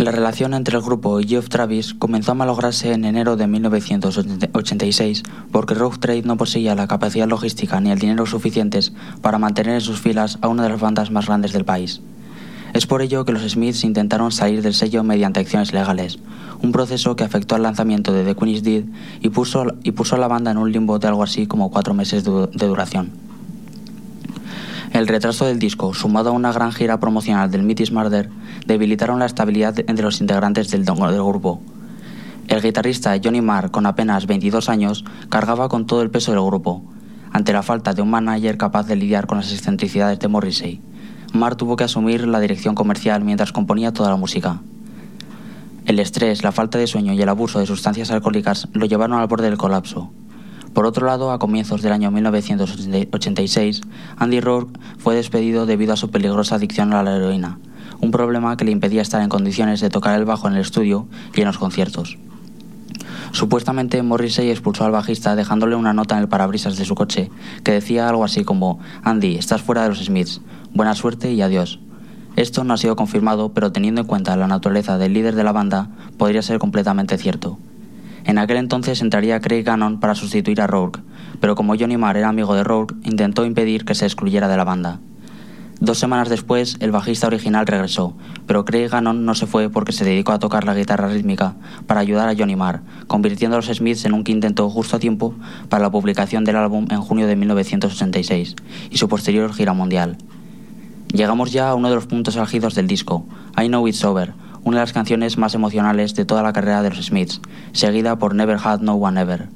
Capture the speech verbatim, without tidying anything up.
La relación entre el grupo y Geoff Travis comenzó a malograrse en enero de mil novecientos ochenta y seis porque Rough Trade no poseía la capacidad logística ni el dinero suficientes para mantener en sus filas a una de las bandas más grandes del país. Es por ello que los Smiths intentaron salir del sello mediante acciones legales, un proceso que afectó al lanzamiento de The Queen Is Dead y puso, y puso a la banda en un limbo de algo así como cuatro meses de, de duración. El retraso del disco, sumado a una gran gira promocional del Meat is Murder, debilitaron la estabilidad entre los integrantes del, del grupo. El guitarrista Johnny Marr, con apenas veintidós años, cargaba con todo el peso del grupo, ante la falta de un manager capaz de lidiar con las excentricidades de Morrissey. Marr tuvo que asumir la dirección comercial mientras componía toda la música. El estrés, la falta de sueño y el abuso de sustancias alcohólicas lo llevaron al borde del colapso. Por otro lado, a comienzos del año mil novecientos ochenta y seis, Andy Rourke fue despedido debido a su peligrosa adicción a la heroína, un problema que le impedía estar en condiciones de tocar el bajo en el estudio y en los conciertos. Supuestamente, Morrissey expulsó al bajista dejándole una nota en el parabrisas de su coche que decía algo así como: «Andy, estás fuera de los Smiths, buena suerte y adiós». Esto no ha sido confirmado, pero teniendo en cuenta la naturaleza del líder de la banda, podría ser completamente cierto. En aquel entonces entraría Craig Gannon para sustituir a Rourke, pero como Johnny Marr era amigo de Rourke, intentó impedir que se excluyera de la banda. Dos semanas después, el bajista original regresó, pero Craig Gannon no se fue porque se dedicó a tocar la guitarra rítmica para ayudar a Johnny Marr, convirtiendo a los Smiths en un quinteto justo a tiempo para la publicación del álbum en junio de mil novecientos ochenta y seis y su posterior gira mundial. Llegamos ya a uno de los puntos álgidos del disco, I Know It's Over, una de las canciones más emocionales de toda la carrera de los Smiths, seguida por Never Had No One Ever.